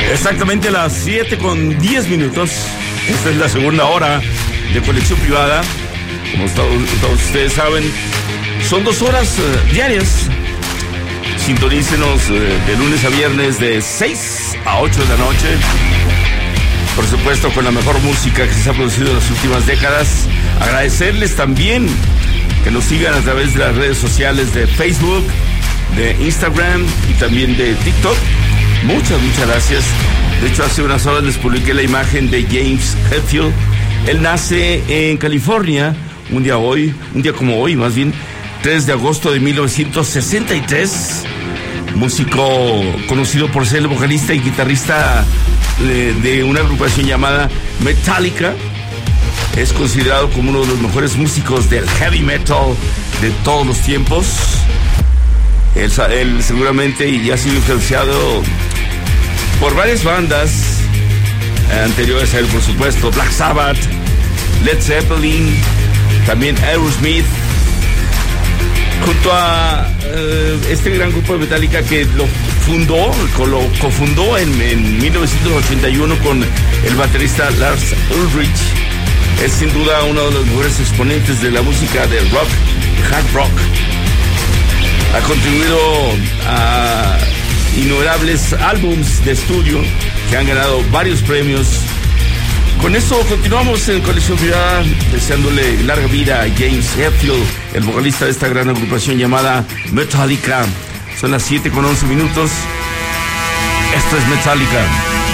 Exactamente a las 7:10. Esta es la segunda hora de Conexión Privada. Como todos ustedes saben, son 2 horas diarias. Sintonícenos de lunes a viernes de 6 a 8 de la noche. Por supuesto, con la mejor música que se ha producido en las últimas décadas. Agradecerles también que nos sigan a través de las redes sociales de Facebook, de Instagram y también de TikTok. Muchas gracias. De hecho, hace unas horas les publiqué la imagen de James Hetfield. Él nace en California, un día como hoy, más bien, 3 de agosto de 1963. Músico conocido por ser el vocalista y guitarrista de una agrupación llamada Metallica. Es considerado como uno de los mejores músicos del heavy metal de todos los tiempos. Él seguramente ya ha sido influenciado por varias bandas anteriores a él, por supuesto, Black Sabbath, Led Zeppelin, también Aerosmith, junto a este gran grupo de Metallica que lo cofundó en 1981 con el baterista Lars Ulrich. Es sin duda uno de los mejores exponentes de la música de rock, hard rock. Ha contribuido a innumerables álbums de estudio que han ganado varios premios. Con esto continuamos en Conexión Privada, deseándole larga vida a James Hetfield, el vocalista de esta gran agrupación llamada Metallica. Son las 7:11. Esto es Metallica.